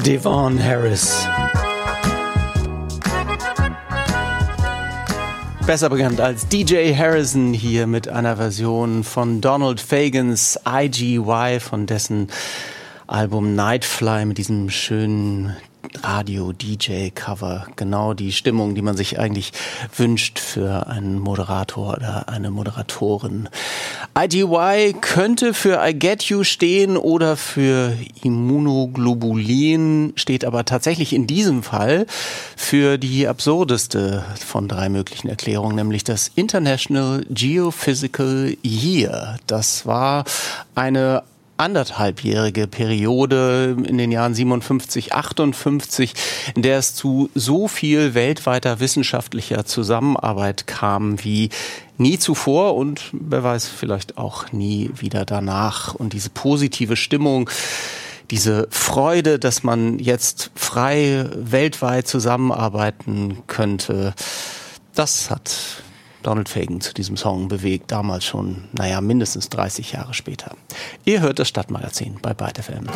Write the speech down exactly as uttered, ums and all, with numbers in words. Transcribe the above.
Devon Harris. Besser bekannt als D J Harrison, hier mit einer Version von Donald Fagans I G Y, von dessen Album Nightfly mit diesem schönen Radio-D J-Cover. Genau die Stimmung, die man sich eigentlich wünscht für einen Moderator oder eine Moderatorin. I G Y könnte für I Get You stehen oder für Immunoglobulin, steht aber tatsächlich in diesem Fall für die absurdeste von drei möglichen Erklärungen, nämlich das International Geophysical Year. Das war eine anderthalbjährige Periode in den Jahren siebenundfünfzig, achtundfünfzig, in der es zu so viel weltweiter wissenschaftlicher Zusammenarbeit kam wie nie zuvor und wer weiß, vielleicht auch nie wieder danach. Und diese positive Stimmung, diese Freude, dass man jetzt frei weltweit zusammenarbeiten könnte, das hat Donald Fagan zu diesem Song bewegt, damals schon, naja, mindestens dreißig Jahre später. Ihr hört das Stadtmagazin bei Byte F M.